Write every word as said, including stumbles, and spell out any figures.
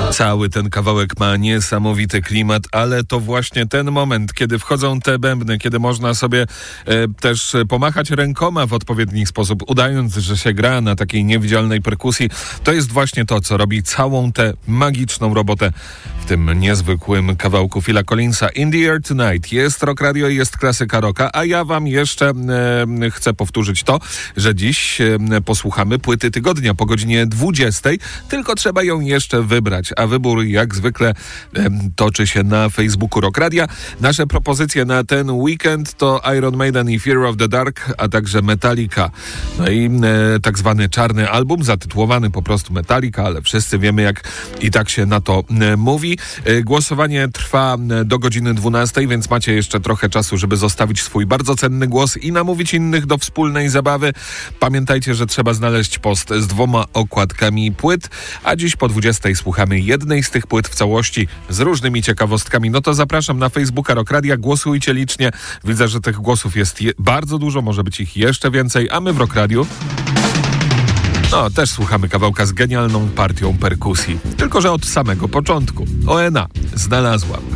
Cały ten kawałek ma niesamowity klimat, ale to właśnie ten moment, kiedy wchodzą te bębny, kiedy można sobie e, też pomachać rękoma w odpowiedni sposób, udając, że się gra na takiej niewidzialnej perkusji. To jest właśnie to, co robi całą tę magiczną robotę w tym niezwykłym kawałku Phila Collinsa. In the Air Tonight. Jest Rock Radio, jest klasyka rocka, a ja wam jeszcze e, chcę powtórzyć to, że dziś e, posłuchamy płyty tygodnia po godzinie dwudziestej, tylko trzeba ją jeszcze wybrać, a wybór jak zwykle e, toczy się na Facebooku Rock Radia. Nasze propozycje na ten weekend to Iron Maiden i Fear of the Dark, a także Metallica. No i e, tak zwany czarny album, zatytułowany po prostu Metallica, ale wszyscy wiemy, jak i tak się na to e, mówi. E, głosowanie trwa e, do godziny dwunastej, więc macie jeszcze trochę czasu, żeby zostawić swój bardzo cenny głos i namówić innych do wspólnej zabawy. Pamiętajcie, że trzeba znaleźć post z dwoma okładkami płyt, a dziś po dwudziestej słuchamy jednej z tych płyt w całości z różnymi ciekawostkami. No to zapraszam na Facebooka Rock Radia, głosujcie licznie. Widzę, że tych głosów jest je- bardzo dużo, może być ich jeszcze więcej, a my w Rock Radiu no, też słuchamy kawałka z genialną partią perkusji. Tylko że od samego początku. O E N A znalazła